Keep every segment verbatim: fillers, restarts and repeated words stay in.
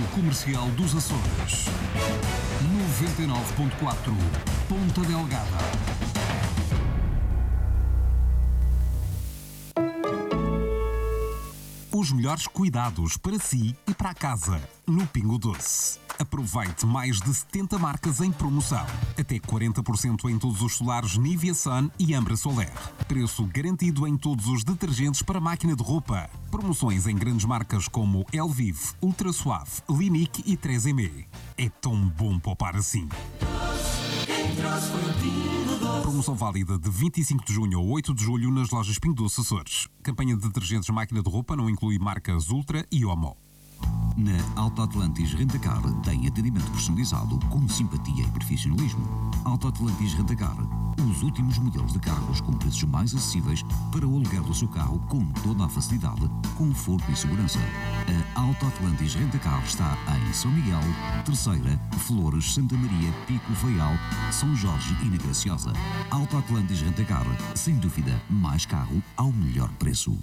Rádio Comercial dos Açores. noventa e nove ponto quatro, Ponta Delgada. Os melhores cuidados para si e para a casa, no Pingo Doce. Aproveite mais de setenta marcas em promoção. Até quarenta por cento em todos os solares Nivea Sun e Ambra Soler. Preço garantido em todos os detergentes para máquina de roupa. Promoções em grandes marcas como Elvive, Ultra Suave, Linique e três M E. É tão bom poupar assim. Promoção válida de vinte e cinco de junho a oito de julho nas lojas Pingo Doce Açores. Campanha de detergentes máquina de roupa não inclui marcas Ultra e Omo. Na Alto Atlantis Rentacar tem atendimento personalizado com simpatia e profissionalismo. Alto Atlantis Rentacar, os últimos modelos de carros com preços mais acessíveis para o aluguer do seu carro com toda a facilidade, conforto e segurança. A Alto Atlantis Rentacar está em São Miguel, Terceira, Flores, Santa Maria, Pico, Faial, São Jorge e na Graciosa. Alto Atlantis Rentacar, sem dúvida, mais carro ao melhor preço.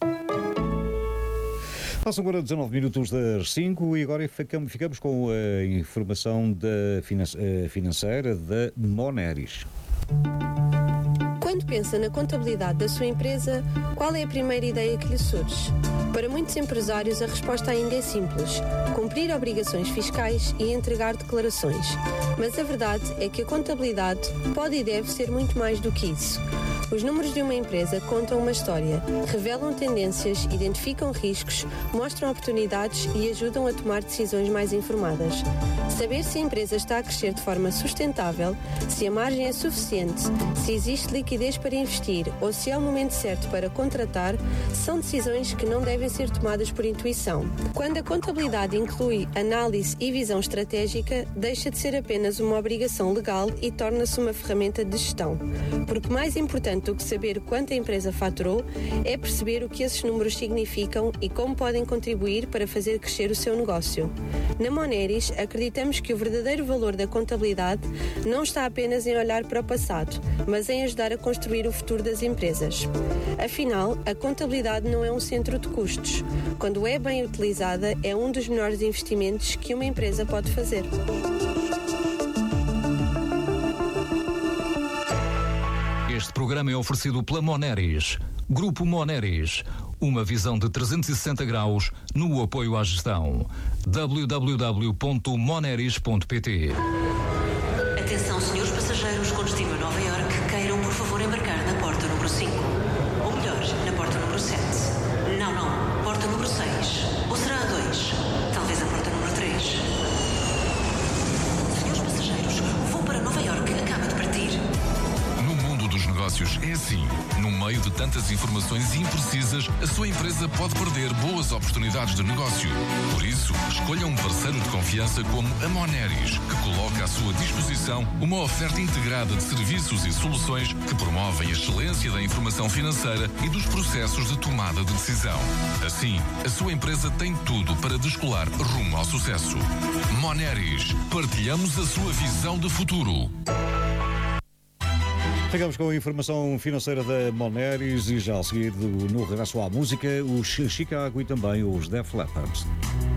Passam agora dezanove minutos das cinco e agora ficamos, ficamos com a informação da financeira da Moneris. Quando pensa na contabilidade da sua empresa, qual é a primeira ideia que lhe surge? Para muitos empresários, a resposta ainda é simples: cumprir obrigações fiscais e entregar declarações. Mas a verdade é que a contabilidade pode e deve ser muito mais do que isso. Os números de uma empresa contam uma história, revelam tendências, identificam riscos, mostram oportunidades e ajudam a tomar decisões mais informadas. Saber se a empresa está a crescer de forma sustentável, se a margem é suficiente, se existe liquidez para investir ou se é o momento certo para contratar, são decisões que não devem ser tomadas por intuição. Quando a contabilidade inclui análise e visão estratégica, deixa de ser apenas uma obrigação legal e torna-se uma ferramenta de gestão. Porque mais importante do que saber quanto a empresa faturou é perceber o que esses números significam e como podem contribuir para fazer crescer o seu negócio. Na Moneris, acreditamos que o verdadeiro valor da contabilidade não está apenas em olhar para o passado, mas em ajudar a construir o futuro das empresas. Afinal, a contabilidade não é um centro de custos. Quando é bem utilizada, é um dos melhores investimentos que uma empresa pode fazer. Este programa é oferecido pela Moneris. Grupo Moneris. Uma visão de trezentos e sessenta graus no apoio à gestão. w w w ponto moneris ponto p t. Atenção, senhores passageiros com destino a Nova Iorque, queiram por favor embarcar na porta número cinco. Ou melhor, na porta número sete. Não, não, porta número seis. Ou será a dois? Talvez a porta número três. Senhores passageiros, o voo para Nova Iorque acaba de partir. No mundo dos negócios é assim. No meio de tantas informações imprecisas, a sua empresa pode perder boas oportunidades de negócio. Por isso, escolha um parceiro de confiança como a Moneris, que coloca à sua disposição uma oferta integrada de serviços e soluções que promovem a excelência da informação financeira e dos processos de tomada de decisão. Assim, a sua empresa tem tudo para descolar rumo ao sucesso. Moneris, partilhamos a sua visão de futuro. Ficamos com a informação financeira da Moneris e já a seguir, no regresso à música, os Chicago e também os Def Leppard.